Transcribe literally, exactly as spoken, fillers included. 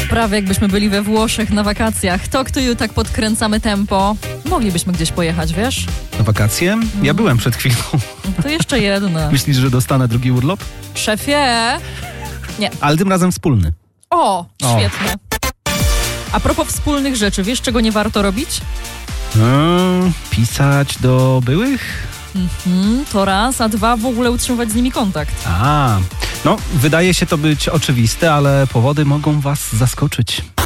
Prawie jakbyśmy byli we Włoszech na wakacjach. Talk to you, tak podkręcamy tempo. Moglibyśmy gdzieś pojechać, wiesz? Na wakacje? Ja byłem przed chwilą. To jeszcze jedno. Myślisz, że dostanę drugi urlop? Szefie! Nie. Ale tym razem wspólny. O, O. świetnie. A propos wspólnych rzeczy, wiesz, czego nie warto robić? Hmm, pisać do byłych? Mhm, to raz, a dwa, w ogóle utrzymywać z nimi kontakt. A, no, wydaje się to być oczywiste, ale powody mogą was zaskoczyć.